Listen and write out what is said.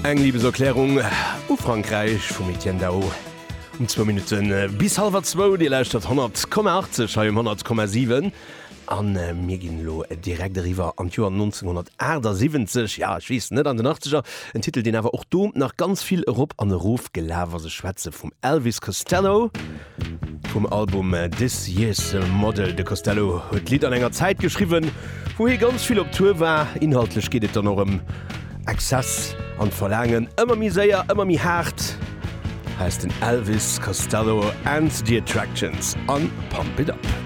Eng Liebeserklärung u Frankreich vum Etienne Dao. 2 Minuten bis 1:30, Di läuft 100,80 100,7 an mir ginn lo direkt riwer an Joer 1978, ja schwies net an den 80er, en Titel den awer och do nach ganz viel Europa an den Ruf gelawer se Schwätze vum Elvis Costello vom Album This Year's Model de Costello huet Lied an enger Zeit geschrieben, wo hi ganz viel op Tour war. Inhaltlich geht et dann noch Access an Verlangen, immer mi séier, immer mi hart. Heißt den Elvis Costello and the Attractions on Pump It Up.